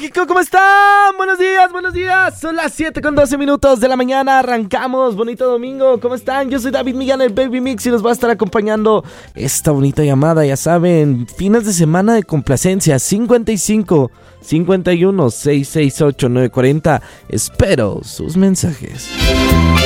México, ¿cómo están? Buenos días. Son las 7:12 de la mañana. Arrancamos. Bonito domingo. ¿Cómo están? Yo soy David Millán, el Baby Mix, y nos va a estar acompañando esta bonita llamada. Ya saben, fines de semana de complacencia. 55 51 668 940. Espero sus mensajes.